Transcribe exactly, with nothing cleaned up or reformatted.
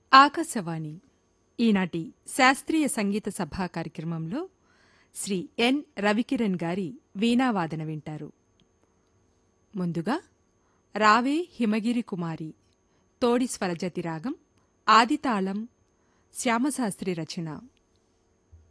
ఆకాశవాణి ఈనాటి శాస్త్రీయ సంగీత సభా కార్యక్రమంలో శ్రీ ఎన్ రవికిరణ్ గారి వీణావాదన వింటారు. ముందుగా రావే హిమగిరి కుమారి తోడి స్వరజతి రాగం ఆదితాళం శ్యామశాస్త్రి రచన.